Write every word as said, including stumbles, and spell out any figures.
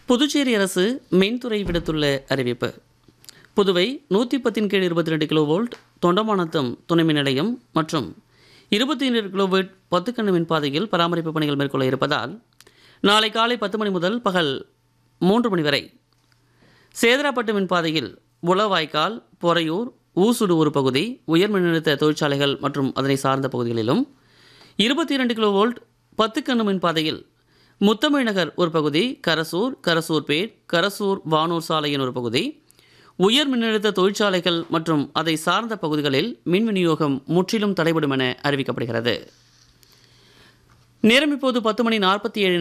புதுச்சேரி அரசு மின்துறை விடுத்துள்ள அறிவிப்பு. புதுவை நூற்றி பத்தின் கீழ் இருபத்தி ரெண்டு கிலோ வோல்ட் தொண்டமானத்தம் துணை மின் நிலையம் மற்றும் இருபத்தி இரண்டு கிலோ வோல்ட் பத்து கண்ணு மின்பாதையில் பராமரிப்பு பணிகள் மேற்கொள்ள இருப்பதால் நாளை காலை பத்து மணி முதல் பகல் மூன்று மணி வரை சேதராப்பட்டு மின்பாதையில் உளவாய்க்கால், பொறையூர், ஊசுடு ஒரு பகுதி, உயர் மின்னழுத்த தொழிற்சாலைகள் மற்றும் அதனை சார்ந்த பகுதிகளிலும், இருபத்தி இரண்டு கிலோ வோல்ட் பத்து கண்ணு மின்பாதையில் முத்தமிழ் நகர் ஒரு பகுதி, கரசூர், கரசூர்பேட், கரசூர் வானூர் சாலையின் ஒரு பகுதி, உயர் மின்னழுத்த தொழிற்சாலைகள் மற்றும் அதை சார்ந்த பகுதிகளில் மின் விநியோகம் முற்றிலும் தடைபடும் என அறிவிக்கப்படுகிறது. நேரம் இப்போது பத்து மணி நாற்பத்தி ஏழு